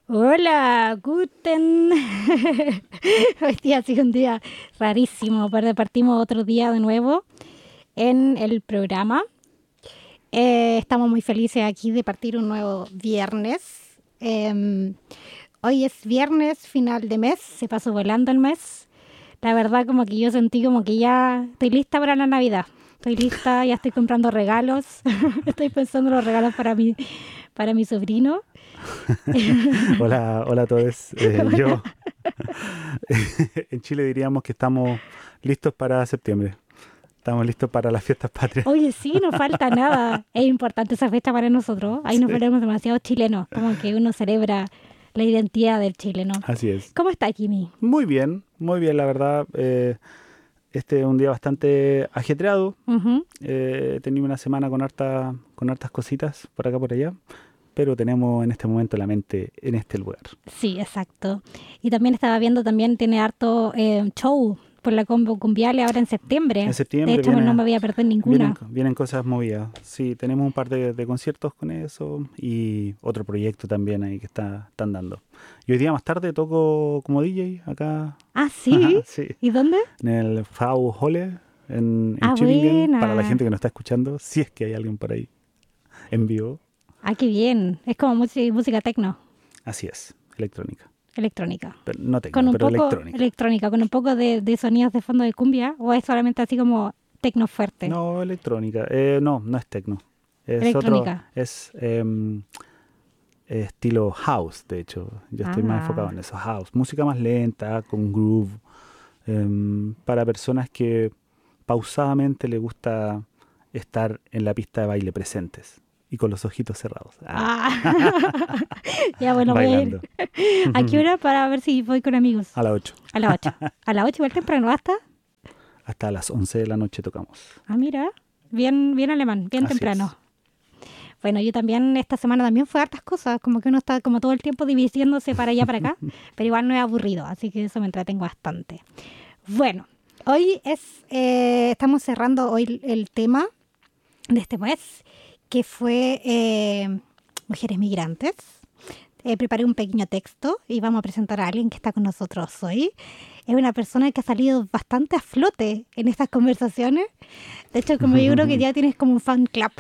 Hola, Guten. Hoy día ha sido un día rarísimo, pero partimos otro día de nuevo en el programa. Estamos muy felices aquí de partir un nuevo viernes. Hoy es viernes, final de mes, se pasó volando el mes. La verdad como que yo sentí como que ya estoy lista para la Navidad. Estoy lista, ya estoy comprando regalos. Estoy pensando en los regalos para mi sobrino. Hola, hola a todos. Yo en Chile diríamos que estamos listos para septiembre. Estamos listos para las fiestas patrias. Oye, sí, no falta nada. Es importante esa fecha para nosotros. Ahí nos Sí, ponemos demasiado chilenos, como que uno celebra la identidad del chileno. así es. ¿Cómo está, Kimi? Muy bien, la verdad. Este es un día bastante ajetreado. Ujú. He tenido una semana con hartas cositas por acá por allá, pero tenemos en este momento la mente en este lugar. Sí, exacto. Y también estaba viendo, tiene harto show por la Combo Cumbiale ahora en septiembre. En De septiembre hecho, no me voy a perder ninguna. vienen cosas movidas. Sí, tenemos un par de conciertos con eso y otro proyecto también ahí que están dando. Y hoy día más tarde toco como DJ acá. Ah, sí. Sí, ¿Y dónde? en el Frau Holle en Ah, Tübingen, para la buena. gente que nos está escuchando, si es que hay alguien por ahí en vivo. Ah, qué bien. Es como música tecno, Así es, electrónica. electrónica. Pero no Con tecno, un pero poco electrónica. electrónica, con un poco de sonidos de fondo de cumbia, o es solamente así como tecno fuerte. No, electrónica. No es tecno. Es otro, Electrónica. es estilo house, de hecho. Yo estoy más enfocado Ah, en eso, house. Música más lenta, con groove, para personas que pausadamente les gusta estar en la pista de baile presentes y con los ojitos cerrados. ah. Ya bueno, voy a ir. Bailando. ¿A qué hora para ver si voy con amigos? A las 8. A las 8. A las 8 igual temprano, ¿hasta? Hasta las 11 de la noche tocamos. Ah, mira. Bien, bien alemán, bien Así temprano. es. Bueno, yo también esta semana también fue hartas cosas, como que uno está como todo el tiempo dividiéndose para allá, para acá, pero igual no es aburrido, así que eso me entretengo bastante. Bueno, estamos cerrando hoy el tema de este mes, que fue mujeres migrantes. Preparé un pequeño texto y vamos a presentar a alguien que está con nosotros hoy. Es una persona que ha salido bastante a flote en estas conversaciones. De hecho, como yo creo que ya tienes como un fan club.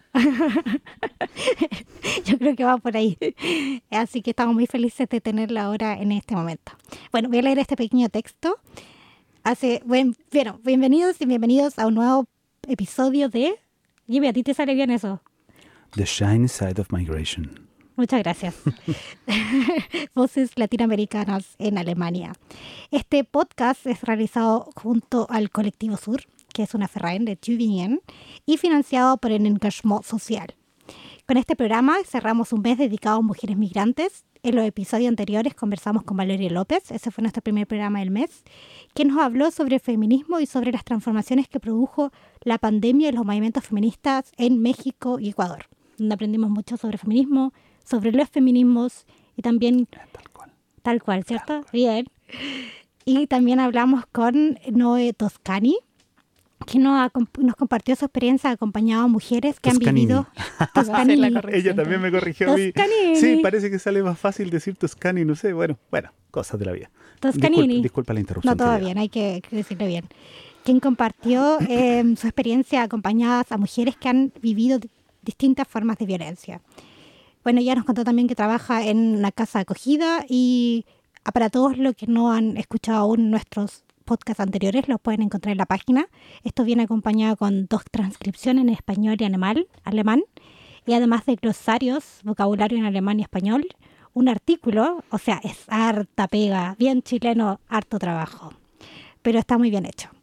Yo creo que va por ahí. Así que estamos muy felices de tenerla ahora en este momento. Bueno, voy a leer este pequeño texto. Bienvenidos y bienvenidos a un nuevo episodio de... Jimmy, ¿a ti te sale bien eso? The Shiny Side of Migration. Muchas gracias. Voces latinoamericanas en Alemania. Este podcast es realizado junto al Colectivo Sur, que es una Verein de Tübingen, y financiado por el Engagement Social. Con este programa cerramos un mes dedicado a mujeres migrantes. En los episodios anteriores conversamos con Valeria López, ese fue nuestro primer programa del mes, que nos habló sobre feminismo y sobre las transformaciones que produjo la pandemia y los movimientos feministas en México y Ecuador, donde aprendimos mucho sobre feminismo, sobre los feminismos y también tal cual, ¿cierto? Tal cual. Bien. Y también hablamos con Noé Toscani, que nos compartió su experiencia acompañado a mujeres que Toscanini. han vivido... Hacer la Toscanini. corrección. Ella también me corrigió a mí. Toscanini. Sí, parece que sale más fácil decir Toscani, no sé. Bueno, cosas de la vida. Toscanini. Disculpa la interrupción. No, todo querida. bien, hay que decirlo bien. Quien compartió su experiencia acompañadas a mujeres que han vivido distintas formas de violencia. Bueno, ella nos contó también que trabaja en una casa de acogida y para todos los que no han escuchado aún nuestros podcasts anteriores, los pueden encontrar en la página. Esto viene acompañado con 2 transcripciones en español y alemán, y además de glosarios, vocabulario en alemán y español, un artículo, o sea, es harta pega, bien chileno, harto trabajo, pero está muy bien hecho.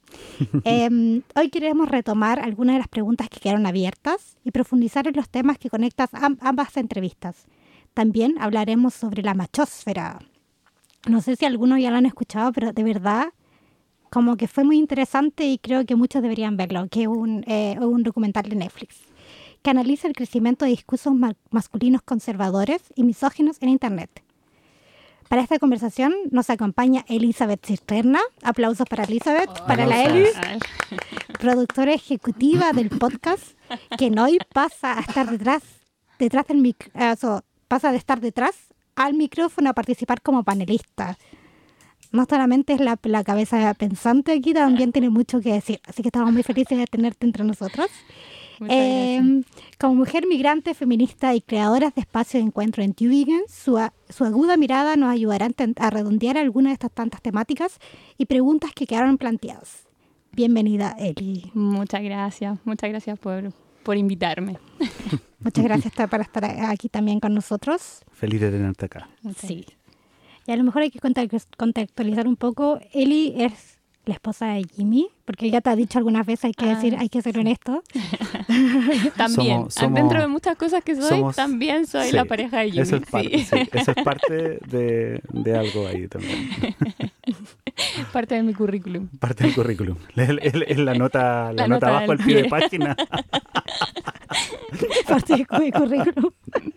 Hoy queremos retomar algunas de las preguntas que quedaron abiertas y profundizar en los temas que conectan ambas entrevistas. También hablaremos sobre la machósfera. No sé si algunos ya lo han escuchado, pero de verdad como que fue muy interesante y creo que muchos deberían verlo, que es un documental de Netflix que analiza el crecimiento de discursos masculinos conservadores y misóginos en Internet. Para esta conversación nos acompaña Elizabeth Cisterna. Aplausos para Elizabeth, para la Eli, productora ejecutiva del podcast, que hoy pasa a estar detrás del pasa de estar detrás al micrófono a participar como panelista. No solamente es la cabeza pensante aquí, también tiene mucho que decir. Así que estamos muy felices de tenerte entre nosotros. Muchas gracias. Como mujer migrante, feminista y creadora de espacios de encuentro en Tübingen, su aguda mirada nos ayudará a redondear algunas de estas tantas temáticas y preguntas que quedaron planteadas. Bienvenida, Eli. Muchas gracias por invitarme. Muchas gracias por estar aquí también con nosotros. Feliz de tenerte acá. Sí. Y a lo mejor hay que contextualizar un poco. Eli es la esposa de Jimmy, porque él ya te ha dicho algunas veces, hay que ser honesto. También, dentro de muchas cosas que también soy la pareja de Jimmy. Eso es parte de algo ahí también. Parte de mi currículum. Parte del currículum. Es la nota abajo al pie de página. Parte de mi currículum.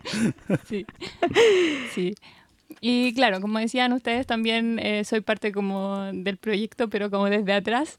Sí. Y claro, como decían ustedes, también soy parte como del proyecto, pero como desde atrás,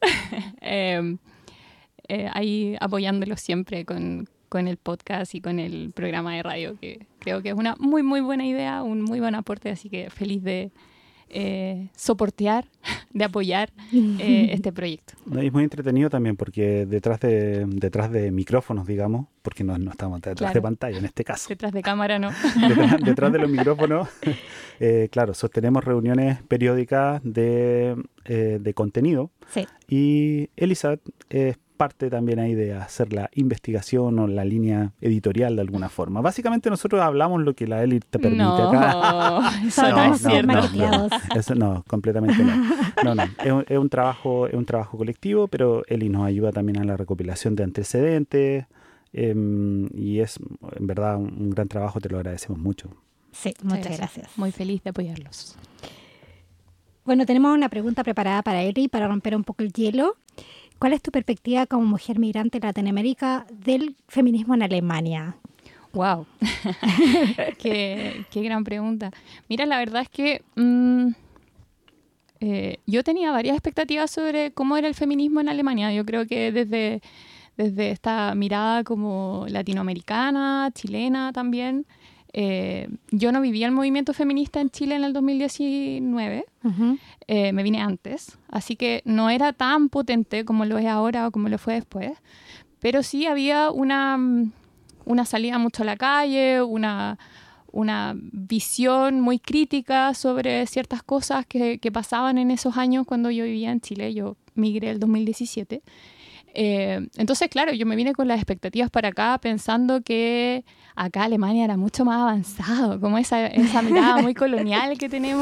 ahí apoyándolos siempre con el podcast y con el programa de radio, que creo que es una muy, muy buena idea, un muy buen aporte, así que feliz de soportear, de apoyar este proyecto. Es muy entretenido también porque detrás de micrófonos, digamos, porque no estamos detrás de pantalla en este caso. Detrás de cámara no. Detrás de los micrófonos, claro, sostenemos reuniones periódicas de contenido. Sí. Y Elizabeth es parte también ahí de hacer la investigación o la línea editorial de alguna forma. Básicamente nosotros hablamos lo que la Eli te permite acá. Eso no es cierto. Eso no, completamente no. No. Es un trabajo colectivo, pero Eli nos ayuda también a la recopilación de antecedentes y es en verdad un gran trabajo, te lo agradecemos mucho. Sí, muchas gracias. Muy feliz de apoyarlos. Bueno, tenemos una pregunta preparada para Eli para romper un poco el hielo. ¿Cuál es tu perspectiva como mujer migrante en Latinoamérica del feminismo en Alemania? ¡Wow! qué gran pregunta. Mira, la verdad es que yo tenía varias expectativas sobre cómo era el feminismo en Alemania. Yo creo que desde esta mirada como latinoamericana, chilena también. Yo no vivía el movimiento feminista en Chile en el 2019, me vine antes, así que no era tan potente como lo es ahora o como lo fue después, pero sí había una salida mucho a la calle, una visión muy crítica sobre ciertas cosas que pasaban en esos años cuando yo vivía en Chile. Yo migré el 2017. Entonces, claro, yo me vine con las expectativas para acá pensando que acá Alemania era mucho más avanzado, como esa mirada muy colonial que tenemos.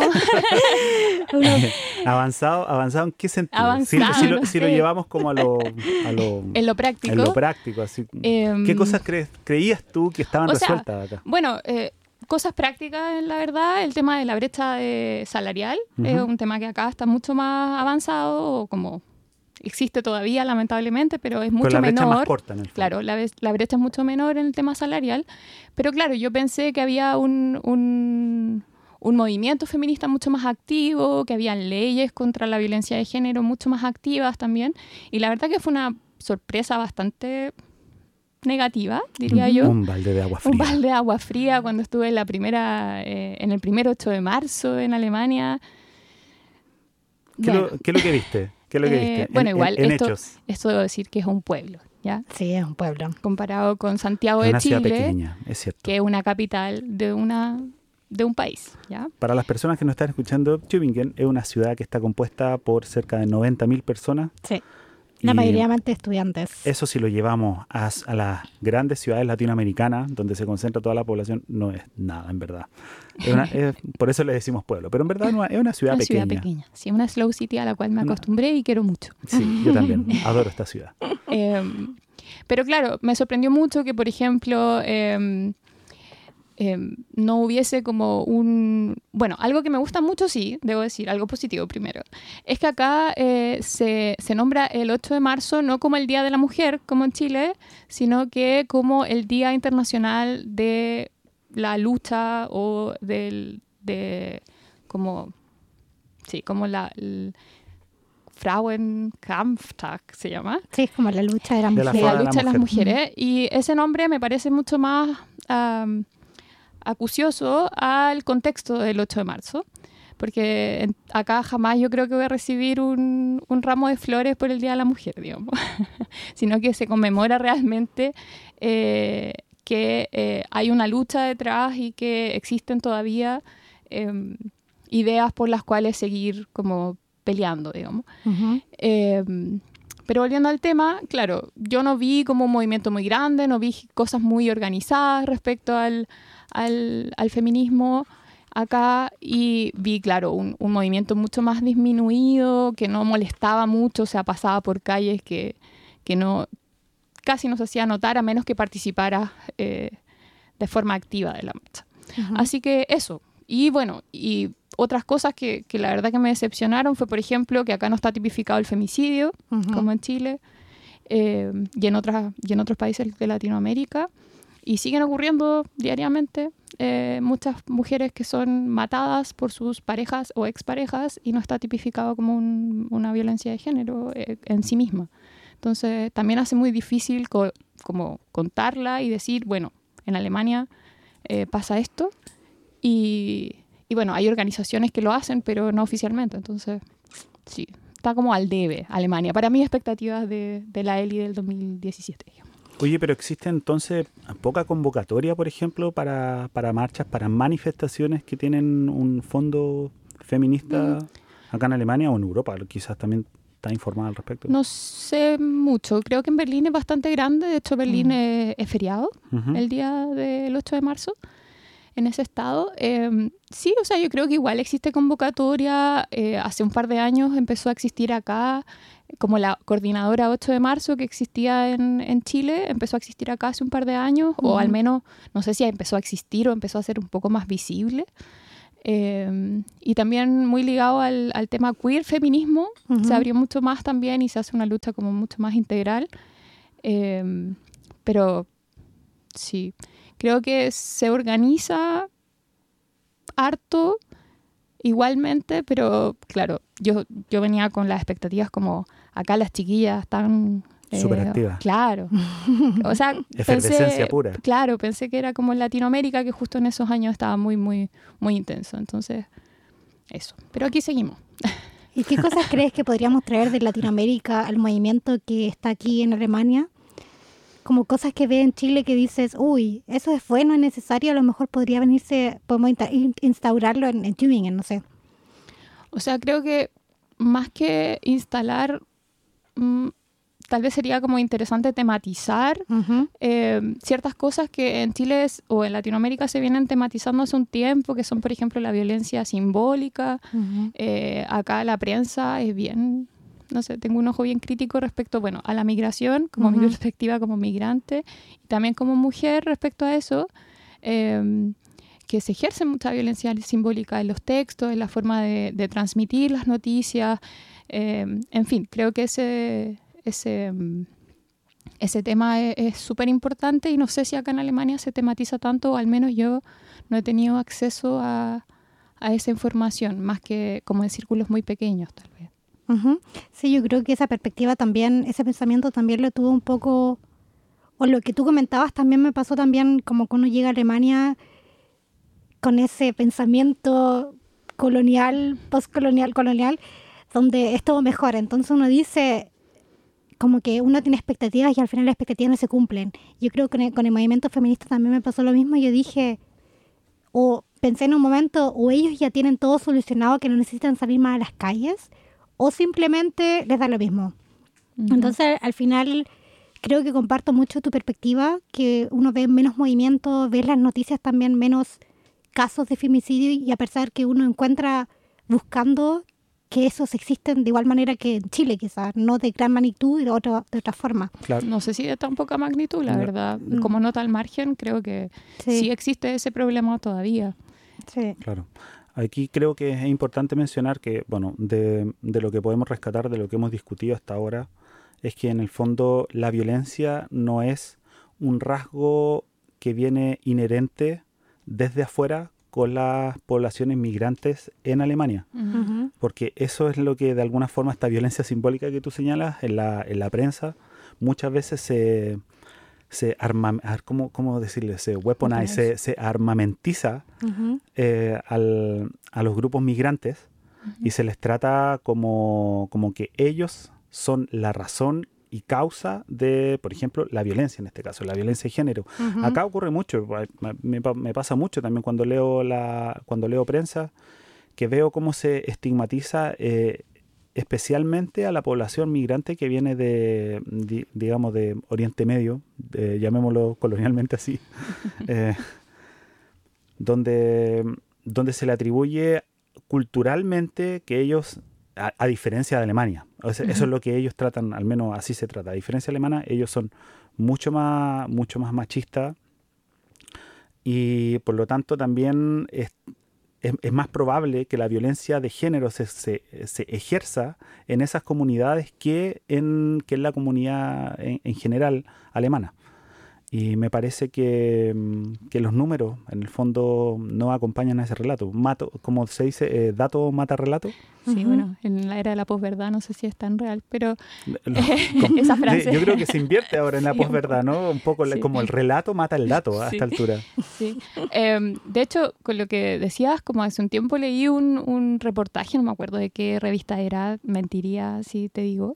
¿Avanzado en qué sentido? Avanzado, si lo llevamos como en lo práctico. En lo práctico, así. ¿Qué cosas creías tú que estaban resueltas acá? Bueno, cosas prácticas, la verdad, el tema de la brecha salarial es un tema que acá está mucho más avanzado, o como existe todavía, lamentablemente, pero es mucho menor. La brecha más corta, en el fondo. Claro, la brecha es mucho menor en el tema salarial. Pero claro, yo pensé que había un movimiento feminista mucho más activo, que había leyes contra la violencia de género mucho más activas también. Y la verdad que fue una sorpresa bastante negativa, diría yo. Un balde de agua fría. Un balde de agua fría cuando estuve en el primer 8 de marzo en Alemania. ¿Qué es lo que viste? ¿Qué es lo que viste? Bueno, igual, esto debo decir que es un pueblo, ¿ya? Sí, es un pueblo. Comparado con Santiago de Chile, una ciudad pequeña, es cierto. Que es una capital de un país, ¿ya? Para las personas que nos están escuchando, Tübingen es una ciudad que está compuesta por cerca de 90.000 personas. Sí. La mayoría de estudiantes. Eso, si lo llevamos a las grandes ciudades latinoamericanas, donde se concentra toda la población, no es nada, en verdad. Por eso le decimos pueblo. Pero en verdad es una ciudad pequeña. Una ciudad pequeña. Sí, una slow city a la cual me acostumbré y quiero mucho. Sí, yo también. Adoro esta ciudad. Pero claro, me sorprendió mucho que, por ejemplo, no hubiese como bueno, algo que me gusta mucho, sí, debo decir, algo positivo primero, es que acá se nombra el 8 de marzo no como el Día de la Mujer, como en Chile, sino que como el Día Internacional de la lucha o como el Frauenkampftag se llama. Sí, es como la lucha de las mujeres. La lucha de las mujeres. Y ese nombre me parece mucho más acucioso al contexto del 8 de marzo. Porque acá jamás yo creo que voy a recibir un ramo de flores por el Día de la Mujer, digamos. Sino que se conmemora realmente que hay una lucha detrás y que existen todavía ideas por las cuales seguir como peleando, digamos. Ujú. Pero volviendo al tema, claro, yo no vi como un movimiento muy grande, no vi cosas muy organizadas respecto al feminismo acá, y vi, claro, un movimiento mucho más disminuido, que no molestaba mucho, o sea, pasaba por calles que no, casi no se hacía notar a menos que participara de forma activa de la marcha. Ujú. Así que eso. Y bueno, y otras cosas que la verdad que me decepcionaron fue, por ejemplo, que acá no está tipificado el femicidio, Ujú. como en Chile, y en otros países de Latinoamérica. Y siguen ocurriendo diariamente muchas mujeres que son matadas por sus parejas o exparejas y no está tipificado como una violencia de género en sí misma. Entonces también hace muy difícil como contarla y decir, bueno, en Alemania pasa esto y bueno, hay organizaciones que lo hacen, pero no oficialmente. Entonces, sí, está como al debe Alemania. Para mis expectativas de la ELI del 2017. Digamos. Oye, pero existe entonces poca convocatoria, por ejemplo, para marchas, para manifestaciones que tienen un fondo feminista acá en Alemania o en Europa. Quizás también está informada al respecto. No sé mucho. Creo que en Berlín es bastante grande. De hecho, Berlín es feriado Ujú. el día del 8 de marzo. En ese estado. Sí, o sea, yo creo que igual existe convocatoria. Hace un par de años empezó a existir acá, como la coordinadora 8 de marzo que existía en Chile, empezó a existir acá hace un par de años, o al menos, no sé si empezó a existir o empezó a ser un poco más visible. Y también muy ligado al tema queer, feminismo, Ujú. se abrió mucho más también y se hace una lucha como mucho más integral. Pero sí, creo que se organiza harto igualmente, pero claro, yo venía con las expectativas como acá las chiquillas están Súper activas. Claro. O sea, Efervescencia pura. Claro, pensé que era como en Latinoamérica, que justo en esos años estaba muy, muy, muy intenso. Entonces, eso. Pero aquí seguimos. ¿Y qué cosas crees que podríamos traer de Latinoamérica al movimiento que está aquí en Alemania? Como cosas que ve en Chile que dices, uy, eso es bueno, es necesario, a lo mejor podría venirse, podemos instaurarlo en Tübingen, no sé. O sea, creo que más que instalar, tal vez sería como interesante tematizar Ujú. ciertas cosas que en Chile o en Latinoamérica se vienen tematizando hace un tiempo, que son, por ejemplo, la violencia simbólica. Ujú. Acá la prensa es bien, no sé, tengo un ojo bien crítico respecto, bueno, a la migración, como mi Ujú. perspectiva como migrante, y también como mujer respecto a eso, que se ejerce mucha violencia simbólica en los textos, en la forma de transmitir las noticias. En fin, creo que ese tema es súper importante y no sé si acá en Alemania se tematiza tanto, o al menos yo no he tenido acceso a esa información, más que como en círculos muy pequeños, tal vez. Ujú. Sí, yo creo que esa perspectiva también, ese pensamiento también lo tuvo un poco, o lo que tú comentabas también me pasó también como cuando llega a Alemania con ese pensamiento colonial, colonial, donde es todo mejor. Entonces uno dice como que uno tiene expectativas y al final las expectativas no se cumplen. Yo creo que con el movimiento feminista también me pasó lo mismo. Yo dije, o pensé en un momento, o ellos ya tienen todo solucionado que no necesitan salir más a las calles, o simplemente les da lo mismo. Ujú. Entonces, al final, creo que comparto mucho tu perspectiva, que uno ve menos movimiento, ve las noticias también menos casos de femicidio, y a pesar que uno encuentra buscando que esos existen de igual manera que en Chile, quizás, no de gran magnitud y de otra forma. Claro. No sé si de tan poca magnitud, la No. verdad. Como nota al margen, creo que sí existe ese problema todavía. Sí. Claro. Aquí creo que es importante mencionar que, bueno, de lo que podemos rescatar, de lo que hemos discutido hasta ahora, es que en el fondo la violencia no es un rasgo que viene inherente desde afuera con las poblaciones migrantes en Alemania. Ujú. Porque eso es lo que de alguna forma, esta violencia simbólica que tú señalas en la prensa, muchas veces ¿cómo decirle? Se weaponize, se armamentiza a los grupos migrantes y se les trata como que ellos son la razón y causa de, por ejemplo, la violencia en este caso, la violencia de género. Acá ocurre mucho, me pasa mucho también cuando leo prensa, que veo cómo se estigmatiza especialmente a la población migrante que viene digamos, de Oriente Medio, llamémoslo colonialmente así, donde se le atribuye culturalmente que ellos, a diferencia de Alemania, o sea, eso es lo que ellos tratan, al menos así se trata, a diferencia de Alemania, ellos son mucho más machistas y por lo tanto también es más probable que la violencia de género se ejerza en esas comunidades que en la comunidad en general alemana. Y me parece que los números, en el fondo, no acompañan a ese relato. Como se dice, dato mata relato. Sí, bueno, en la era de la posverdad no sé si es tan real, pero esa frase... Sí, yo creo que se invierte ahora en la posverdad, ¿no? Un poco como el relato mata el dato a esta altura. Sí. De hecho, con lo que decías, como hace un tiempo leí un reportaje, no me acuerdo de qué revista era, mentiría si te digo,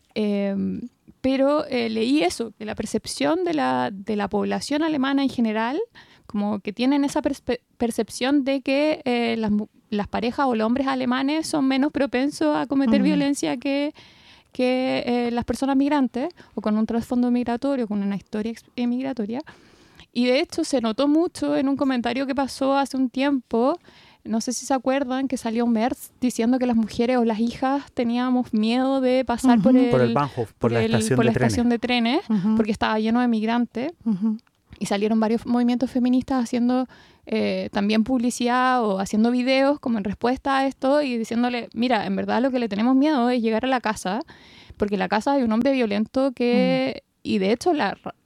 pero leí eso, que la percepción de la población alemana en general, como que tienen esa percepción de que las parejas o los hombres alemanes son menos propensos a cometer violencia que las personas migrantes o con un trasfondo migratorio, con una historia migratoria. Y de hecho se notó mucho en un comentario que pasó hace un tiempo, no sé si se acuerdan, que salió Merz diciendo que las mujeres o las hijas teníamos miedo de pasar por el Bahnhof, por la estación de trenes, porque estaba lleno de migrantes. Y salieron varios movimientos feministas haciendo también publicidad o haciendo videos como en respuesta a esto y diciéndole, mira, en verdad lo que le tenemos miedo es llegar a la casa, porque en la casa hay un hombre violento que... Y de hecho,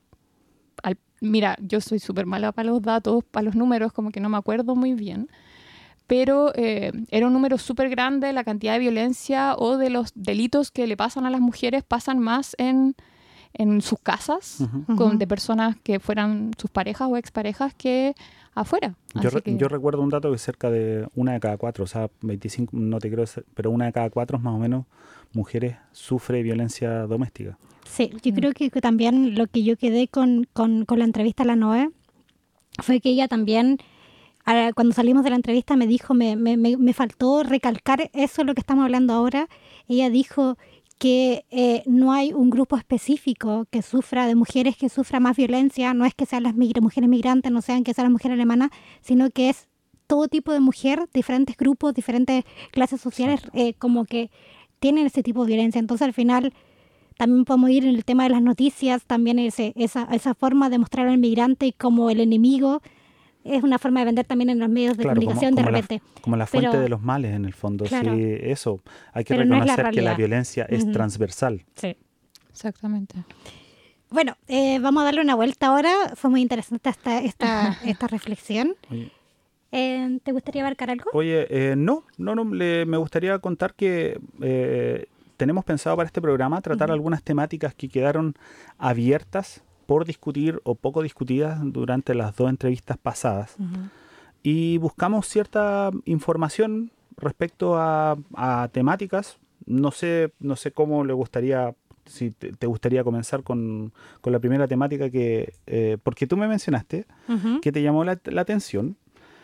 mira, yo soy súper mala para los datos, para los números, como que no me acuerdo muy bien, pero era un número súper grande, la cantidad de violencia o de los delitos que le pasan a las mujeres pasan más en sus casas, de personas que fueran sus parejas o exparejas que afuera. Yo recuerdo un dato que cerca de 1 de cada 4, o sea, 25, no te creo, pero 1 de cada 4 más o menos mujeres sufre violencia doméstica. Sí, yo creo que también lo que yo quedé con la entrevista a la Noé fue que ella también, cuando salimos de la entrevista, me dijo, me faltó recalcar eso, lo que estamos hablando ahora. Ella dijo que no hay un grupo específico que sufra, de mujeres que sufra más violencia, no es que sean las mujeres migrantes, no sean que sean las mujeres alemanas, sino que es todo tipo de mujer, diferentes grupos, diferentes clases sociales, como que tienen ese tipo de violencia. Entonces al final también podemos ir en el tema de las noticias, también esa forma de mostrar al migrante como el enemigo, es una forma de vender también en los medios de comunicación de repente. Como la fuente de los males, en el fondo. Claro, sí, eso. Hay que pero reconocer no es que la violencia es transversal. Sí. Exactamente. Bueno, vamos a darle una vuelta ahora. Fue muy interesante esta reflexión. ¿Te gustaría abarcar algo? Oye, no, me gustaría contar que tenemos pensado para este programa tratar algunas temáticas que quedaron abiertas por discutir o poco discutidas durante las 2 entrevistas pasadas. Y buscamos cierta información respecto a temáticas. No sé cómo le gustaría, si te gustaría comenzar con la primera temática porque tú me mencionaste que te llamó la atención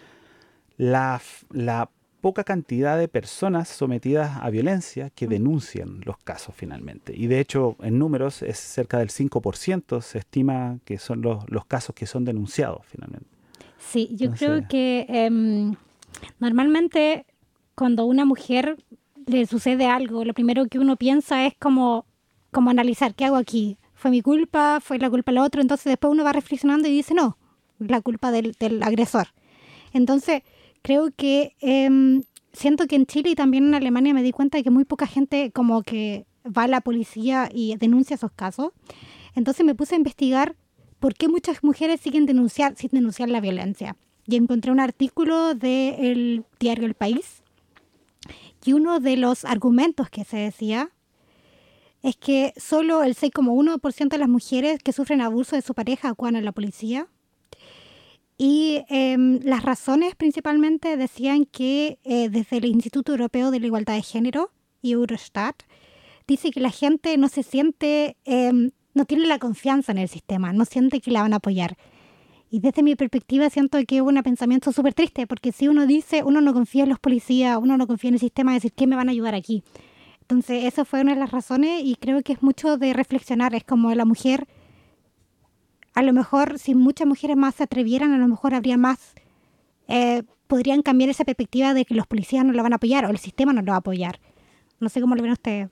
la poca cantidad de personas sometidas a violencia que denuncian los casos finalmente. Y de hecho, en números es cerca del 5%, se estima que son los casos que son denunciados finalmente. Sí, yo creo que normalmente cuando a una mujer le sucede algo, lo primero que uno piensa es como analizar, ¿qué hago aquí? ¿Fue mi culpa? ¿Fue la culpa del otro? Entonces después uno va reflexionando y dice, no, la culpa del agresor. Entonces creo que siento que en Chile y también en Alemania me di cuenta de que muy poca gente como que va a la policía y denuncia esos casos. Entonces me puse a investigar por qué muchas mujeres sin denunciar la violencia. Y encontré un artículo del diario El País y uno de los argumentos que se decía es que solo el 6,1% de las mujeres que sufren abuso de su pareja acuden a la policía. Y las razones principalmente decían que desde el Instituto Europeo de la Igualdad de Género y Eurostat, dice que la gente no se siente, no tiene la confianza en el sistema, no siente que la van a apoyar. Y desde mi perspectiva siento que es un pensamiento súper triste, porque si uno dice, uno no confía en los policías, uno no confía en el sistema, decir, ¿qué me van a ayudar aquí? Entonces, esa fue una de las razones y creo que es mucho de reflexionar. Es como la mujer, a lo mejor, si muchas mujeres más se atrevieran, a lo mejor habría más, podrían cambiar esa perspectiva de que los policías no lo van a apoyar o el sistema no lo va a apoyar. No sé cómo lo ven ustedes.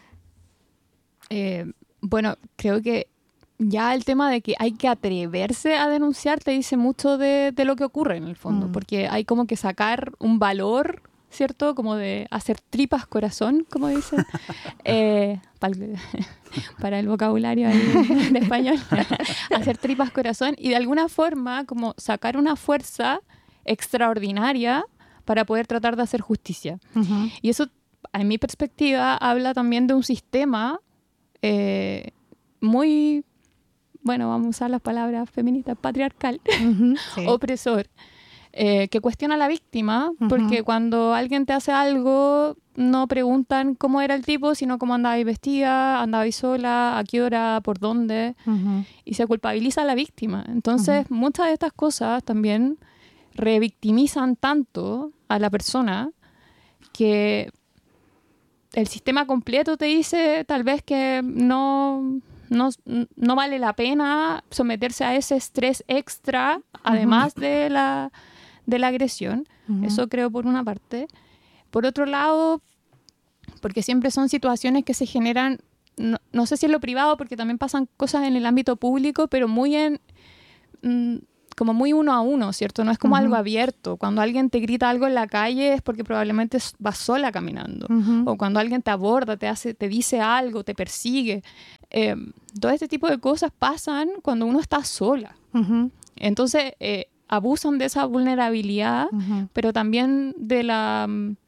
Bueno, creo que ya el tema de que hay que atreverse a denunciar te dice mucho de lo que ocurre en el fondo, porque hay como que sacar un valor, ¿cierto? Como de hacer tripas corazón, como dicen, para el vocabulario ahí de español, hacer tripas corazón y de alguna forma como sacar una fuerza extraordinaria para poder tratar de hacer justicia. Uh-huh. Y eso, en mi perspectiva, habla también de un sistema muy, bueno, vamos a usar las palabras feministas, patriarcal, Uh-huh, sí. opresor, que cuestiona a la víctima, porque cuando alguien te hace algo, no preguntan cómo era el tipo, sino cómo andaba ahí vestida, andaba ahí sola, a qué hora, por dónde, y se culpabiliza a la víctima. Entonces, muchas de estas cosas también revictimizan tanto a la persona que el sistema completo te dice tal vez que no vale la pena someterse a ese estrés extra, además de la agresión. Eso creo por una parte. Por otro lado, porque siempre son situaciones que se generan, no sé si en lo privado, porque también pasan cosas en el ámbito público, pero muy como muy uno a uno, ¿cierto? No es como algo abierto. Cuando alguien te grita algo en la calle es porque probablemente vas sola caminando. O cuando alguien te aborda, te dice algo, te persigue. Todo este tipo de cosas pasan cuando uno está sola. Entonces, abusan de esa vulnerabilidad, pero también de la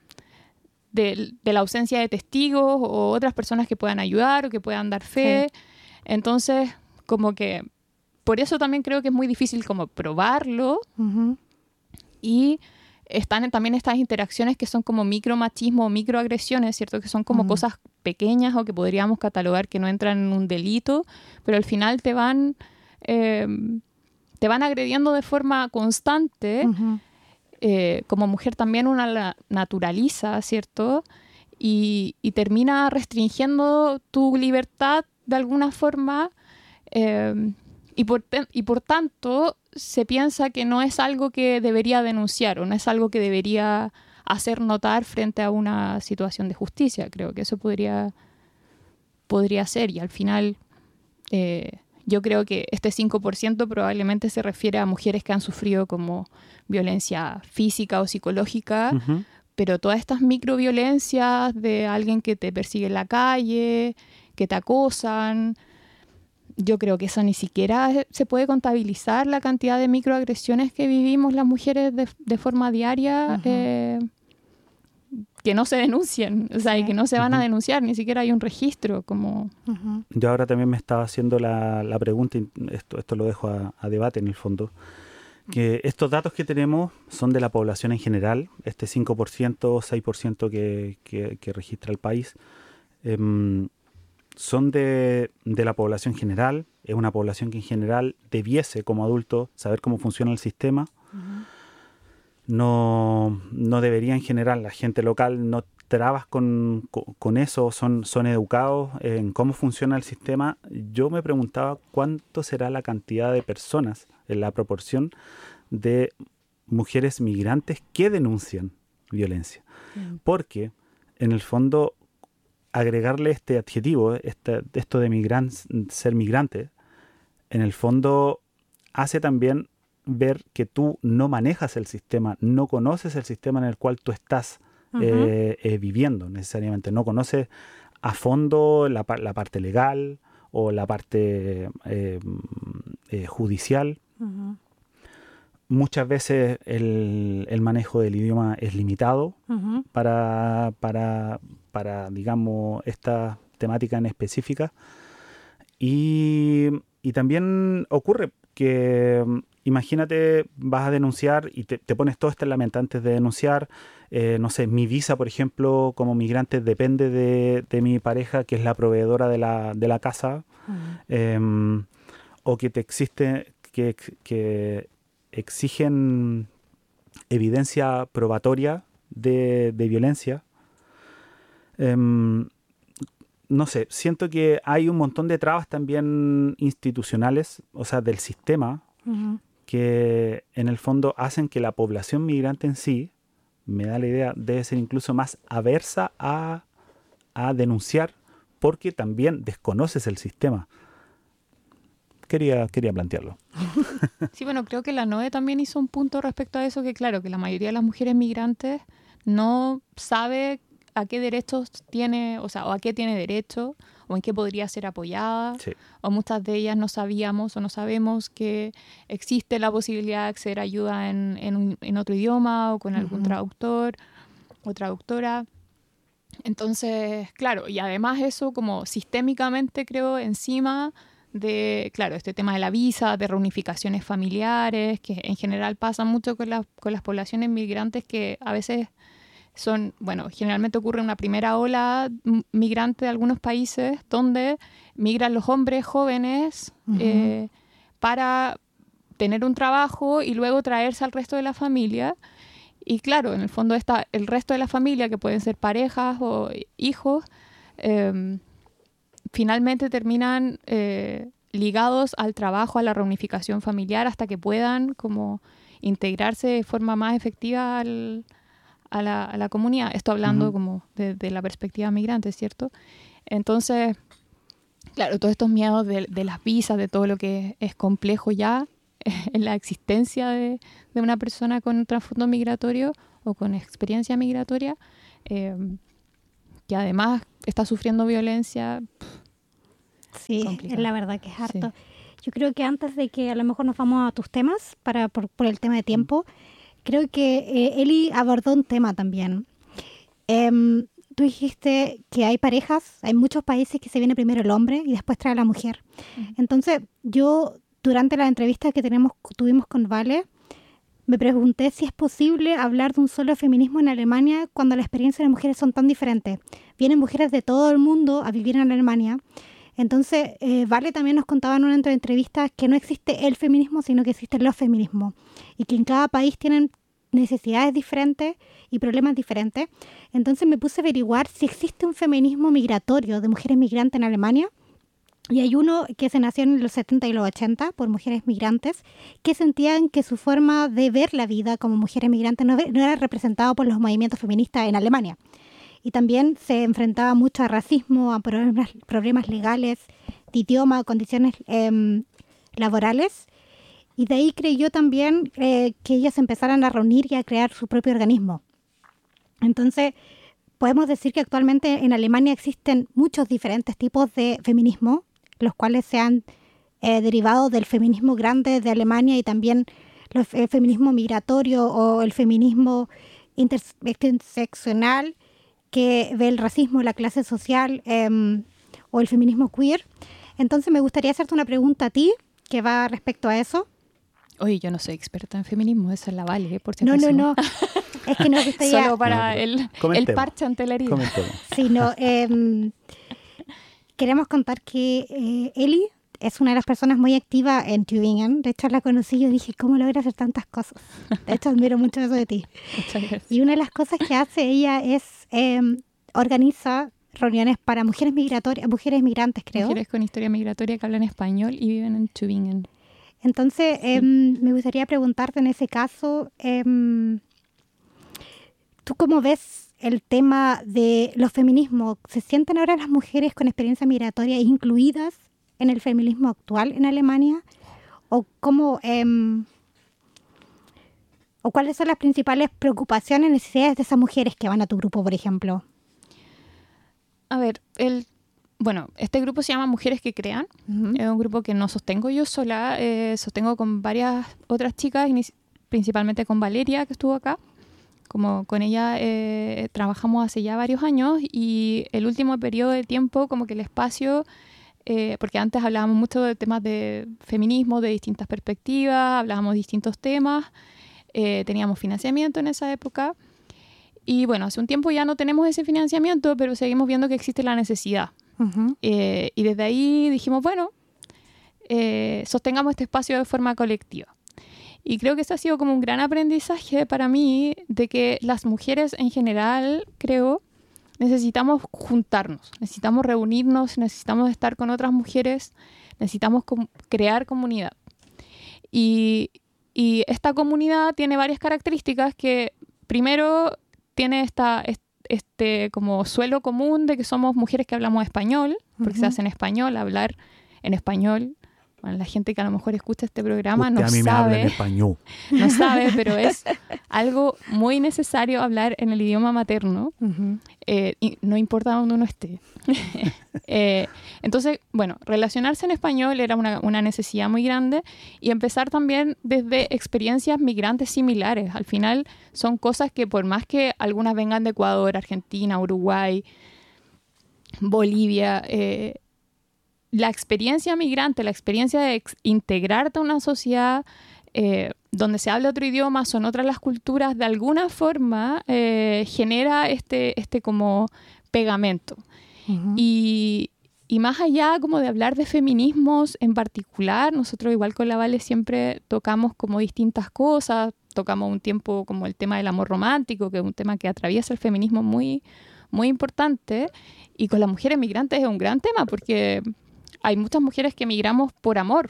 ausencia de testigos o otras personas que puedan ayudar o que puedan dar fe. Sí. Entonces, como que por eso también creo que es muy difícil como probarlo. Y están también estas interacciones que son como micromachismo o microagresiones, ¿cierto? Que son como cosas pequeñas o que podríamos catalogar que no entran en un delito, pero al final te van agrediendo de forma constante. Como mujer también una la naturaliza, ¿cierto? Y termina restringiendo tu libertad de alguna forma. Y por tanto, se piensa que no es algo que debería denunciar o no es algo que debería hacer notar frente a una situación de justicia. Creo que eso podría ser. Y al final, yo creo que este 5% probablemente se refiere a mujeres que han sufrido como violencia física o psicológica, pero todas estas microviolencias de alguien que te persigue en la calle, que te acosan, yo creo que eso ni siquiera se puede contabilizar, la cantidad de microagresiones que vivimos las mujeres de forma diaria, que no se denuncian, o sea, y que no se van a denunciar, ni siquiera hay un registro. Como... Yo ahora también me estaba haciendo la pregunta, y esto lo dejo a debate en el fondo, que estos datos que tenemos son de la población en general, este 5%, 6% que registra el país, son de la población general. Es una población que en general debiese, como adulto, saber cómo funciona el sistema. No debería en general, la gente local no trabas con eso, son educados en cómo funciona el sistema. Yo me preguntaba cuánto será la cantidad de personas, en la proporción de mujeres migrantes que denuncian violencia. Porque, en el fondo, agregarle este adjetivo, esto de ser migrante, en el fondo hace también ver que tú no manejas el sistema, no conoces el sistema en el cual tú estás viviendo necesariamente, no conoces a fondo la parte legal o la parte judicial. Muchas veces el manejo del idioma es limitado para digamos, temática en específica. Y también ocurre que, imagínate, vas a denunciar y te pones todo esto en la mente antes de denunciar. No sé, mi visa, por ejemplo, como migrante depende de mi pareja, que es la proveedora de la casa. O que que exigen evidencia probatoria de violencia. No sé, siento que hay un montón de trabas también institucionales, o sea, del sistema, que en el fondo hacen que la población migrante en sí, me da la idea, debe ser incluso más aversa a denunciar, porque también desconoces el sistema. Quería plantearlo. Sí, bueno, creo que la NOE también hizo un punto respecto a eso, que claro, que la mayoría de las mujeres migrantes no sabe a qué derechos tiene, o sea, o a qué tiene derecho, o en qué podría ser apoyada, Sí. o muchas de ellas no sabíamos o no sabemos que existe la posibilidad de acceder a ayuda en otro idioma o con algún traductor o traductora. Entonces, claro, y además eso como sistémicamente creo encima de, claro, este tema de la visa, de reunificaciones familiares, que en general pasa mucho con las poblaciones migrantes que a veces son, bueno, generalmente ocurre una primera ola migrante de algunos países donde migran los hombres jóvenes para tener un trabajo y luego traerse al resto de la familia. Y claro, en el fondo está el resto de la familia, que pueden ser parejas o hijos, finalmente terminan ligados al trabajo, a la reunificación familiar, hasta que puedan como integrarse de forma más efectiva a la comunidad. Esto hablando como de la perspectiva migrante, ¿cierto? Entonces, claro, todos estos miedos de las visas, de todo lo que es complejo ya en la existencia de una persona con un trasfondo migratorio o con experiencia migratoria, que además está sufriendo violencia. Sí, complicado. la verdad que es harto. Sí. Yo creo que antes de que a lo mejor nos vamos a tus temas, por el tema de tiempo, creo que Eli abordó un tema también. Tú dijiste que hay parejas, hay muchos países que se viene primero el hombre y después trae la mujer. Entonces, yo durante la entrevista que tuvimos con Vale, me pregunté si es posible hablar de un solo feminismo en Alemania cuando las experiencias de mujeres son tan diferentes. Vienen mujeres de todo el mundo a vivir en Alemania. Entonces, Vale también nos contaba en una entrevista que no existe el feminismo, sino que existen los feminismos. Y que en cada país tienen necesidades diferentes y problemas diferentes. Entonces me puse a averiguar si existe un feminismo migratorio de mujeres migrantes en Alemania. Y hay uno que se nació en los 70 y los 80 por mujeres migrantes que sentían que su forma de ver la vida como mujeres migrantes no era representado por los movimientos feministas en Alemania. Y también se enfrentaba mucho a racismo, a problemas legales, de idioma, condiciones laborales. Y de ahí creyó también que ellas empezaran a reunir y a crear su propio organismo. Entonces, podemos decir que actualmente en Alemania existen muchos diferentes tipos de feminismo, los cuales se han derivado del feminismo grande de Alemania y también el feminismo migratorio o el feminismo interseccional que ve el racismo, la clase social o el feminismo queer. Entonces me gustaría hacerte una pregunta a ti que va respecto a eso. Oye, yo no soy experta en feminismo, esa es la Vale, por si acaso. No. Es que nos gustaría... Solo para el parche ante la herida. Comentemos. Sí, no. Queremos contar que Eli es una de las personas muy activas en Tübingen. De hecho, la conocí y yo dije, ¿cómo logra hacer tantas cosas? De hecho, admiro mucho eso de ti. Muchas gracias. Y una de las cosas que hace ella es organiza reuniones para mujeres migratorias, mujeres migrantes, creo. Mujeres con historia migratoria que hablan español y viven en Tübingen. Entonces, me gustaría preguntarte en ese caso, ¿tú cómo ves el tema de los feminismos? ¿Se sienten ahora las mujeres con experiencia migratoria incluidas en el feminismo actual en Alemania? ¿O cómo, o cuáles son las principales preocupaciones y necesidades de esas mujeres que van a tu grupo, por ejemplo? A ver, este grupo se llama Mujeres que Crean. Es un grupo que no sostengo yo sola, sostengo con varias otras chicas, principalmente con Valeria, que estuvo acá, Como con ella trabajamos hace ya varios años y el último periodo de tiempo, como que el espacio, porque antes hablábamos mucho de temas de feminismo, de distintas perspectivas, hablábamos de distintos temas, teníamos financiamiento en esa época. Y bueno, hace un tiempo ya no tenemos ese financiamiento, pero seguimos viendo que existe la necesidad. Y desde ahí dijimos, bueno, sostengamos este espacio de forma colectiva. Y creo que eso ha sido como un gran aprendizaje para mí de que las mujeres en general, creo, necesitamos juntarnos, necesitamos reunirnos, necesitamos estar con otras mujeres, necesitamos crear comunidad. Y esta comunidad tiene varias características que, primero, tiene este como suelo común de que somos mujeres que hablamos español, porque se hace en español, hablar en español. Bueno, la gente que a lo mejor escucha este programa Usted no a mí me habla en sabe, español. no sabe, pero es algo muy necesario hablar en el idioma materno, y no importa dónde uno esté. Entonces, bueno, relacionarse en español era una necesidad muy grande y empezar también desde experiencias migrantes similares. Al final son cosas que por más que algunas vengan de Ecuador, Argentina, Uruguay, Bolivia, la experiencia migrante, la experiencia de integrarte a una sociedad donde se habla otro idioma, son otras las culturas, de alguna forma genera este como pegamento. Y más allá como de hablar de feminismos en particular, nosotros igual con la Vale siempre tocamos como distintas cosas, tocamos un tiempo como el tema del amor romántico, que es un tema que atraviesa el feminismo muy, muy importante, y con las mujeres migrantes es un gran tema porque hay muchas mujeres que migramos por amor.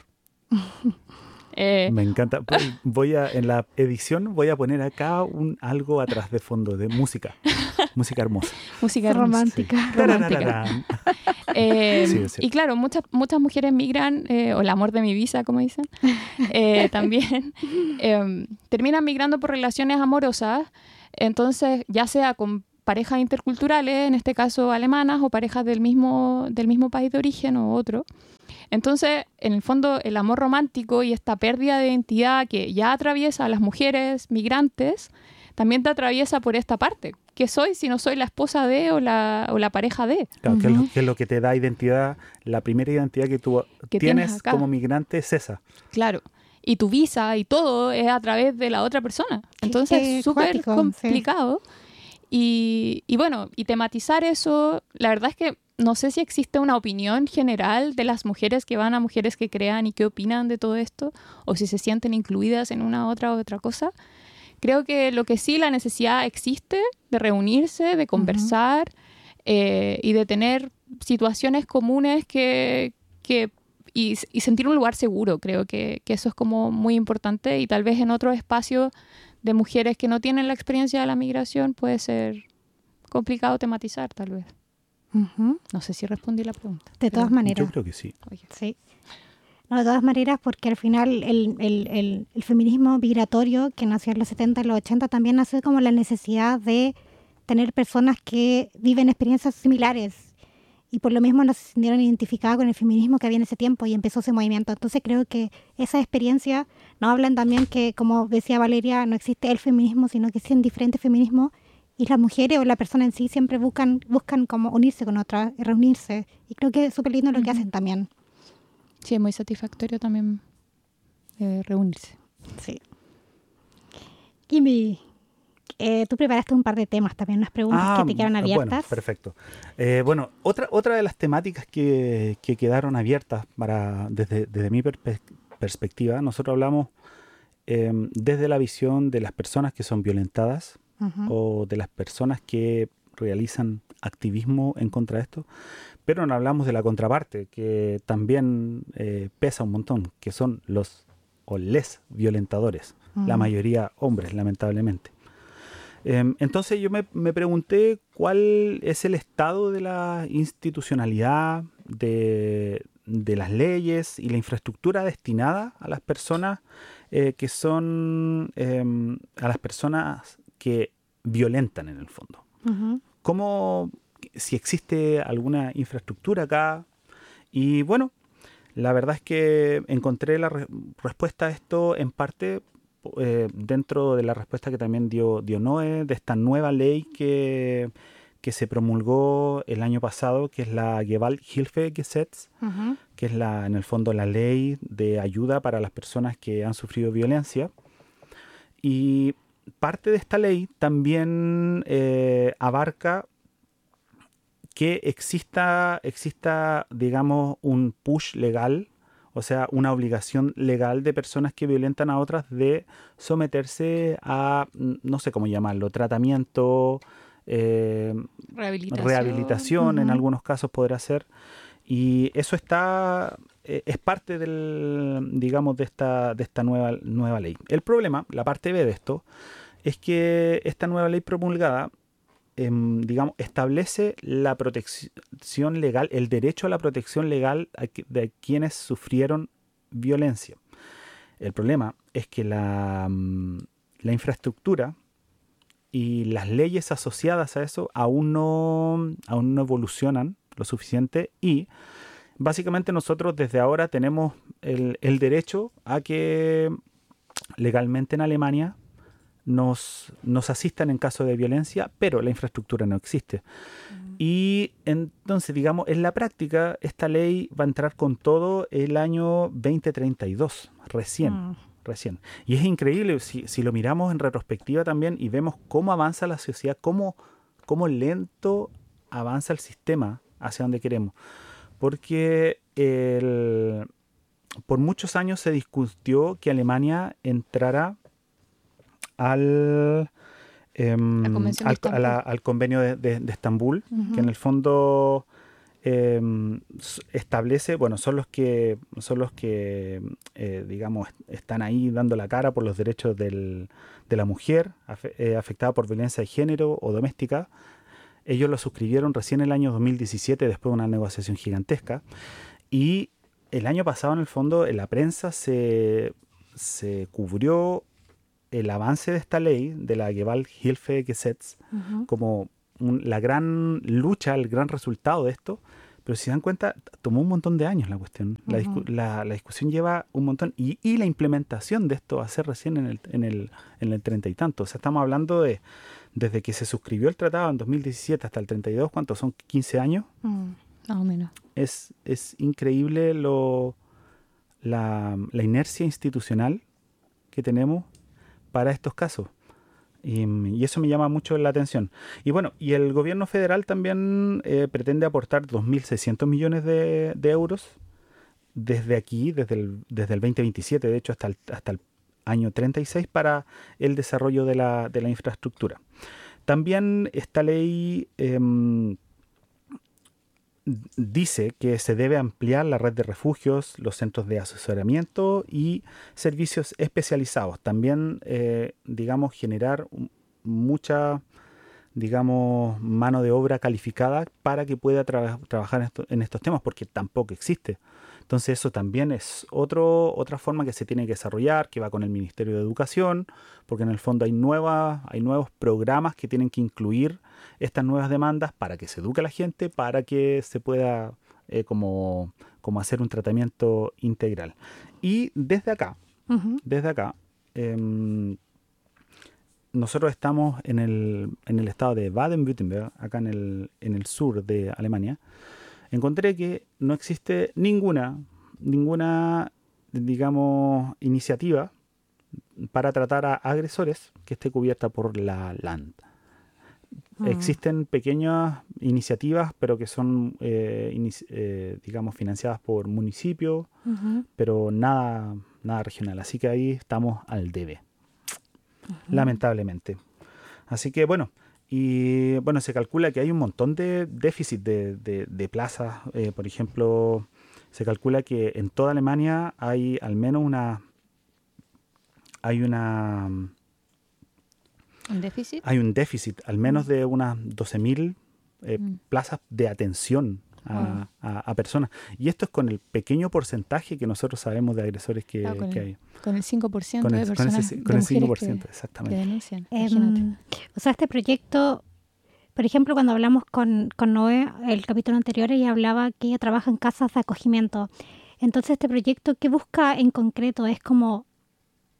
Me encanta. En la edición voy a poner acá algo atrás de fondo de música. Música hermosa. Música romántica. Sí. romántica. Sí. Y claro, muchas mujeres migran, o el amor de mi vida, como dicen, también terminan migrando por relaciones amorosas. Entonces, ya sea con parejas interculturales, en este caso alemanas, o parejas del mismo país de origen o otro. Entonces, en el fondo, el amor romántico y esta pérdida de identidad que ya atraviesa a las mujeres migrantes, también te atraviesa por esta parte. ¿Qué soy si no soy la esposa de o la pareja de? Claro, ¿qué es lo que te da identidad? La primera identidad que tú tienes como migrante es esa. Claro. Y tu visa y todo es a través de la otra persona. Entonces, es súper complicado. Sí. Y bueno, y tematizar eso, la verdad es que no sé si existe una opinión general de las mujeres que van a mujeres que crean y qué opinan de todo esto, o si se sienten incluidas en una otra cosa. Creo que lo que sí, la necesidad existe de reunirse, de conversar y de tener situaciones comunes y sentir un lugar seguro. Creo que eso es como muy importante, y tal vez en otros espacios de mujeres que no tienen la experiencia de la migración puede ser complicado tematizar, tal vez. No sé si respondí la pregunta. De todas maneras. Yo creo que sí. Sí. No, de todas maneras, porque al final el feminismo migratorio que nació en los 70 y los 80 también nació como la necesidad de tener personas que viven experiencias similares, y por lo mismo no se sintieron identificadas con el feminismo que había en ese tiempo y empezó ese movimiento. Entonces creo que esa experiencia nos hablan también que, como decía Valeria, no existe el feminismo, sino que existen diferentes feminismos, y las mujeres o la persona en sí siempre buscan como unirse con otras y reunirse, y creo que es súper lindo lo que hacen también. Sí, es muy satisfactorio también reunirse. Sí. Kimi, tú preparaste un par de temas también, unas preguntas que te quedaron abiertas. Bueno, perfecto. Otra de las temáticas que quedaron abiertas desde mi perspectiva, nosotros hablamos desde la visión de las personas que son violentadas o de las personas que realizan activismo en contra de esto, pero no hablamos de la contraparte, que también pesa un montón, que son les violentadores, la mayoría hombres, lamentablemente. Entonces yo me pregunté cuál es el estado de la institucionalidad, de las leyes y la infraestructura destinada a las personas que son, a las personas que violentan en el fondo. ¿Cómo, si existe alguna infraestructura acá? Y bueno, la verdad es que encontré la respuesta a esto en parte dentro de la respuesta que también dio Noé, de esta nueva ley que se promulgó el año pasado, que es la Gewalthilfegesetz, que es en el fondo la ley de ayuda para las personas que han sufrido violencia. Y parte de esta ley también abarca que exista, digamos, un push legal, o sea, una obligación legal de personas que violentan a otras de someterse a, no sé cómo llamarlo, tratamiento, rehabilitación en algunos casos podrá ser. Y eso es parte digamos, de esta nueva ley. El problema, la parte B de esto, es que esta nueva ley promulgada, digamos, establece la protección legal, el derecho a la protección legal de quienes sufrieron violencia. El problema es que la infraestructura y las leyes asociadas a eso aún no evolucionan lo suficiente, y básicamente nosotros desde ahora tenemos el derecho a que legalmente en Alemania nos asistan en caso de violencia, pero la infraestructura no existe. Y entonces, digamos, en la práctica esta ley va a entrar con todo el año 2032, recién. Y es increíble si lo miramos en retrospectiva también y vemos cómo avanza la sociedad, cómo lento avanza el sistema hacia donde queremos. Porque por muchos años se discutió que Alemania entrara al convenio de Estambul, que en el fondo establece, bueno, son los que digamos, están ahí dando la cara por los derechos de la mujer afectada por violencia de género o doméstica. Ellos lo suscribieron recién en el año 2017, después de una negociación gigantesca. Y el año pasado, en el fondo, en la prensa se cubrió el avance de esta ley, de la Gewalthilfegesetz, como la gran lucha, el gran resultado de esto. Pero si se dan cuenta, tomó un montón de años la cuestión. La discusión lleva un montón. Y la implementación de esto va a ser recién en el 30 y tanto. O sea, estamos hablando de desde que se suscribió el tratado en 2017 hasta el 32, ¿cuántos son? ¿15 años? Más o menos. Es increíble la inercia institucional que tenemos para estos casos. Y eso me llama mucho la atención. Y bueno, y el gobierno federal también pretende aportar 2.600 millones de euros desde aquí, desde el 2027, de hecho, hasta el año 36, para el desarrollo de la infraestructura. También esta ley dice que se debe ampliar la red de refugios, los centros de asesoramiento y servicios especializados. También, digamos, generar mucha, digamos, mano de obra calificada para que pueda trabajar en estos temas, porque tampoco existe. Entonces eso también es otra forma que se tiene que desarrollar, que va con el Ministerio de Educación, porque en el fondo hay nuevos programas que tienen que incluir estas nuevas demandas para que se eduque a la gente, para que se pueda como hacer un tratamiento integral. Y desde acá, nosotros estamos en el estado de Baden-Württemberg, acá en el sur de Alemania. Encontré que no existe ninguna, digamos, iniciativa para tratar a agresores que esté cubierta por la Land. Existen pequeñas iniciativas, pero que son, digamos, financiadas por municipios, pero nada regional. Así que ahí estamos al debe, lamentablemente. Así que, bueno, y bueno, se calcula que hay un montón de déficit de plazas. Por ejemplo, se calcula que en toda Alemania hay al menos ¿Un déficit? Hay un déficit, al menos de unas 12.000 plazas de atención a personas. Y esto es con el pequeño porcentaje que nosotros sabemos de agresores que hay. Con el 5% de personas, con el 5%, que exactamente. denuncian. O sea, este proyecto, por ejemplo, cuando hablamos con Noé, el capítulo anterior, ella hablaba que ella trabaja en casas de acogimiento. Entonces, este proyecto, ¿qué busca en concreto? Es como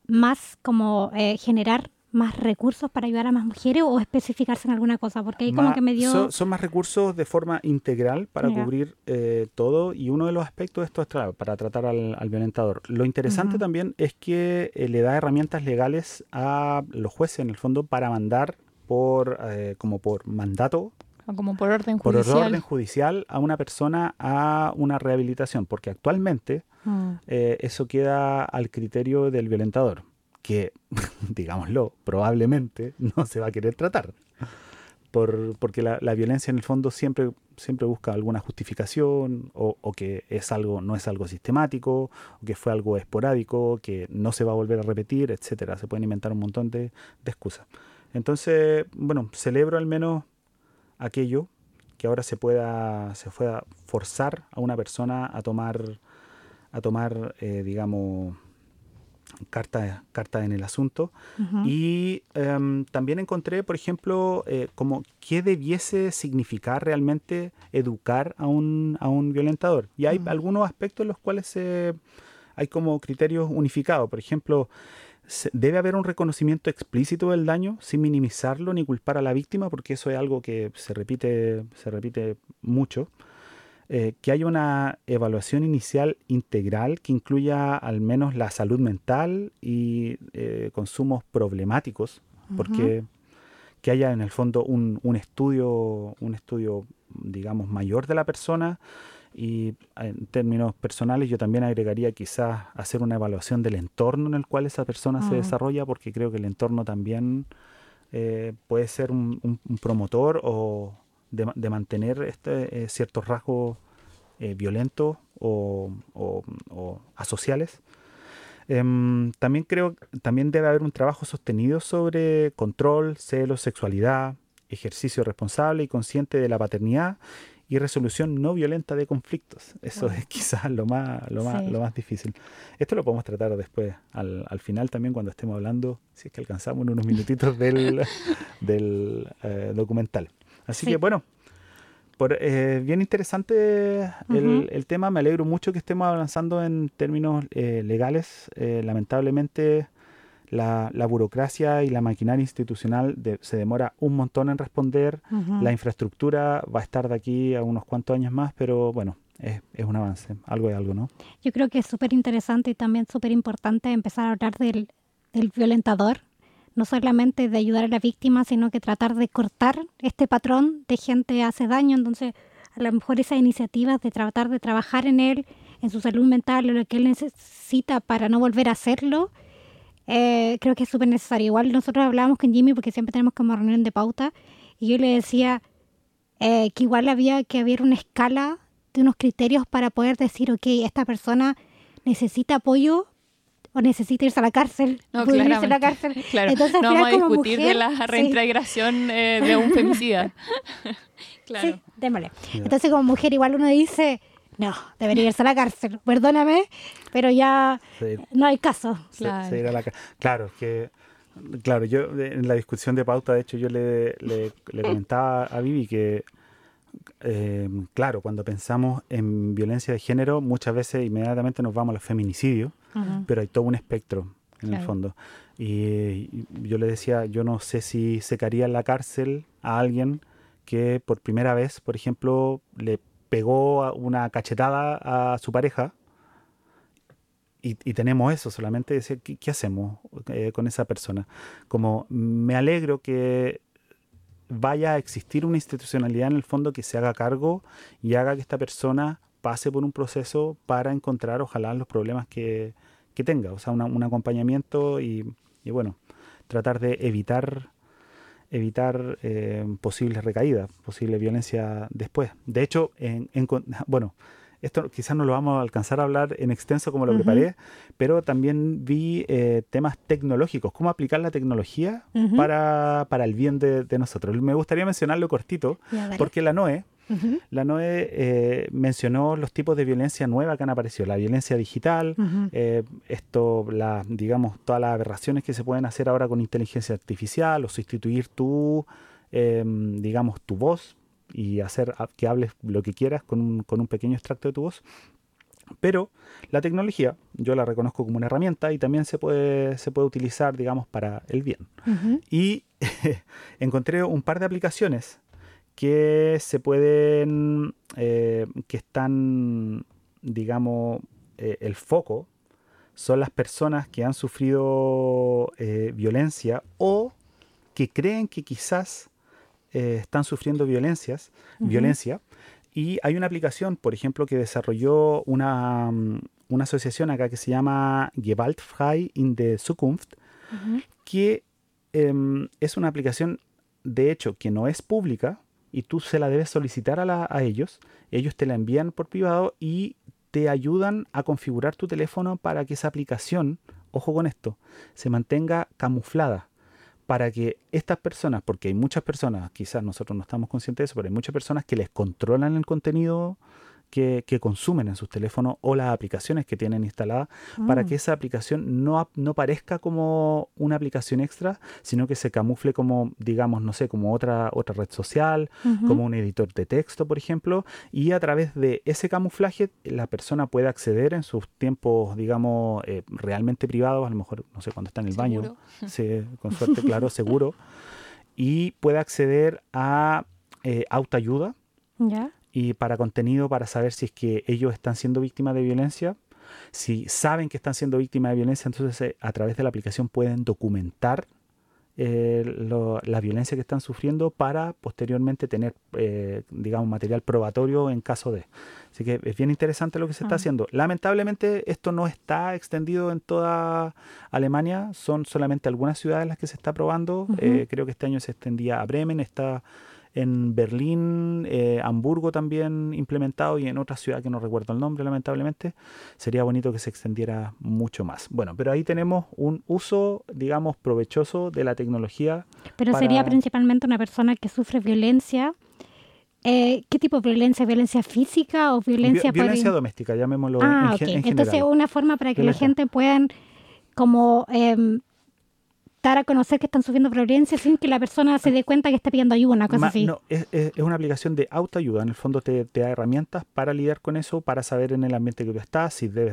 más como generar más recursos para ayudar a más mujeres o especificarse en alguna cosa? Porque ahí como que me dio... Son más recursos de forma integral para Ya. cubrir todo, y uno de los aspectos de esto es para tratar al violentador. Lo interesante también es que le da herramientas legales a los jueces, en el fondo, para mandar como por mandato, O como por orden por judicial. orden judicial, a una persona a una rehabilitación, porque actualmente eso queda al criterio del violentador, que, digámoslo, probablemente no se va a querer tratar, porque la violencia en el fondo siempre busca alguna justificación, o que no es algo sistemático, o que fue algo esporádico, que no se va a volver a repetir, etcétera. Se pueden inventar un montón de excusas. Entonces, bueno, celebro al menos aquello que ahora se pueda forzar a una persona a tomar, digamos, carta en el asunto. Y también encontré, por ejemplo, como qué debiese significar realmente educar a un violentador. Y hay algunos aspectos en los cuales hay como criterios unificados. Por ejemplo, debe haber un reconocimiento explícito del daño sin minimizarlo ni culpar a la víctima, porque eso es algo que se repite mucho. Que haya una evaluación inicial integral que incluya al menos la salud mental y consumos problemáticos, porque que haya en el fondo un estudio, digamos, mayor de la persona. Y en términos personales yo también agregaría quizás hacer una evaluación del entorno en el cual esa persona se desarrolla, porque creo que el entorno también puede ser un promotor o de mantener ciertos rasgos violentos o asociales. También debe haber un trabajo sostenido sobre control, celos, sexualidad, ejercicio responsable y consciente de la paternidad y resolución no violenta de conflictos. Eso es quizás lo más difícil. Esto lo podemos tratar después, al final también, cuando estemos hablando, si es que alcanzamos, en unos minutitos del documental. Así que bueno, bien interesante el tema. Me alegro mucho que estemos avanzando en términos legales. Lamentablemente la burocracia y la maquinaria institucional se demora un montón en responder. La infraestructura va a estar de aquí a unos cuantos años más, pero bueno, es un avance. Algo es algo, ¿no? Yo creo que es súper interesante y también súper importante empezar a hablar del violentador, no solamente de ayudar a la víctima, sino que tratar de cortar este patrón de gente que hace daño. Entonces, a lo mejor esas iniciativas de tratar de trabajar en él, en su salud mental, en lo que él necesita para no volver a hacerlo, creo que es súper necesario. Igual nosotros hablábamos con Jimmy, porque siempre tenemos como reunión de pauta, y yo le decía que igual había que haber una escala de unos criterios para poder decir, ok, esta persona necesita apoyo o necesita irse a la cárcel. No, puede irse a la claramente. cárcel. Claro. Entonces, no al vamos a final, como discutir mujer, de la reintegración de un femicida. Claro. Sí, démosle. Ya. Entonces, como mujer, igual uno dice, no, debería irse a la cárcel. Perdóname, pero ya Sí. no hay caso. Claro. Se irá a la claro, claro, yo en la discusión de pauta, de hecho, yo le comentaba a Vivi que, claro, cuando pensamos en violencia de género, muchas veces inmediatamente nos vamos a los feminicidios, pero hay todo un espectro en el Claro. fondo. Y yo le decía, yo no sé si secaría en la cárcel a alguien que por primera vez, por ejemplo, le pegó una cachetada a su pareja. Y tenemos eso, solamente decir, ¿qué hacemos con esa persona? Como me alegro que vaya a existir una institucionalidad en el fondo que se haga cargo y haga que esta persona pase por un proceso para encontrar, ojalá, los problemas que tenga. O sea, un acompañamiento y bueno, tratar de evitar posibles recaídas, posible violencia después. De hecho, bueno, esto quizás no lo vamos a alcanzar a hablar en extenso como lo preparé, pero también vi temas tecnológicos, cómo aplicar la tecnología para el bien de nosotros. Me gustaría mencionarlo cortito, Ya, dale. porque la NOE mencionó los tipos de violencia nueva que han aparecido, la violencia digital, digamos, todas las aberraciones que se pueden hacer ahora con inteligencia artificial, o sustituir digamos, tu voz y hacer que hables lo que quieras con un pequeño extracto de tu voz. Pero la tecnología yo la reconozco como una herramienta y también se puede utilizar, digamos, para el bien. Y encontré un par de aplicaciones que se pueden, que están, digamos, el foco son las personas que han sufrido violencia o que creen que quizás están sufriendo violencia. Y hay una aplicación, por ejemplo, que desarrolló una asociación acá que se llama Gewaltfrei in der Zukunft, que es una aplicación, de hecho, que no es pública y tú se la debes solicitar a ellos. Ellos te la envían por privado y te ayudan a configurar tu teléfono para que esa aplicación, ojo con esto, se mantenga camuflada. Para que estas personas, porque hay muchas personas, quizás nosotros no estamos conscientes de eso, pero hay muchas personas que les controlan el contenido que consumen en sus teléfonos o las aplicaciones que tienen instaladas, para que esa aplicación no parezca como una aplicación extra, sino que se camufle como, digamos, no sé, como otra red social, como un editor de texto, por ejemplo, y a través de ese camuflaje la persona puede acceder en sus tiempos, digamos, realmente privados, a lo mejor, no sé, cuando está en el baño, sí, con suerte, claro, seguro, y puede acceder a autoayuda. ¿Ya? Y para contenido, para saber si es que ellos están siendo víctimas de violencia. Si saben que están siendo víctimas de violencia, entonces a través de la aplicación pueden documentar la violencia que están sufriendo para posteriormente tener, digamos, material probatorio en caso de. Así que es bien interesante lo que se está haciendo. Lamentablemente esto no está extendido en toda Alemania, son solamente algunas ciudades en las que se está probando. Creo que este año se extendía a Bremen, está en Berlín, Hamburgo también implementado y en otra ciudad que no recuerdo el nombre, lamentablemente. Sería bonito que se extendiera mucho más. Bueno, pero ahí tenemos un uso, digamos, provechoso de la tecnología. Pero sería principalmente una persona que sufre violencia. ¿Qué tipo de violencia? ¿Violencia física o violencia? Violencia doméstica, llamémoslo en general. Entonces una forma para que la gente pueda como dar a conocer que están sufriendo violencia sin que la persona se dé cuenta que está pidiendo ayuda, una cosa así. No, es una aplicación de autoayuda. En el fondo te da herramientas para lidiar con eso, para saber en el ambiente que tú estás, si debes